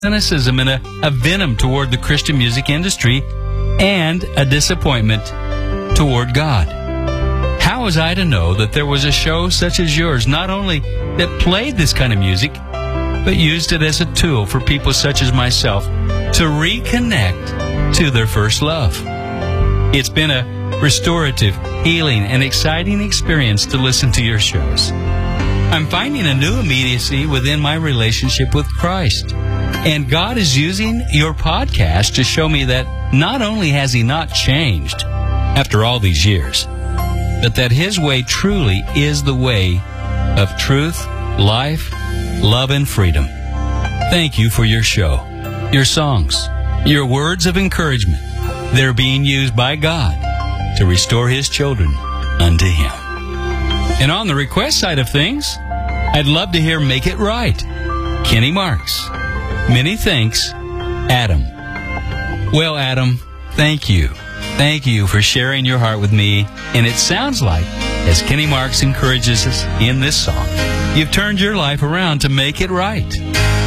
cynicism and a venom toward the Christian music industry and a disappointment toward God. How was I to know that there was a show such as yours, not only that played this kind of music, but used it as a tool for people such as myself to reconnect to their first love? It's been a restorative, healing, and exciting experience to listen to your shows. I'm finding a new immediacy within my relationship with Christ. And God is using your podcast to show me that not only has He not changed after all these years, but that His way truly is the way of truth, life, love, and freedom. Thank you for your show, your songs, your words of encouragement. They're being used by God to restore His children unto Him. And on the request side of things, I'd love to hear Make It Right, Kenny Marks. Many thanks, Adam. Well, Adam, thank you. Thank you for sharing your heart with me. And it sounds like, as Kenny Marks encourages us in this song, you've turned your life around to make it right.